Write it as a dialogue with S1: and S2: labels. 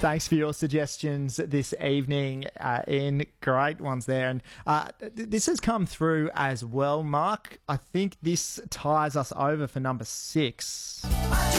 S1: Thanks for your suggestions this evening, Ian. Great ones there. And this has come through as well, Mark. I think this ties us over for number 6.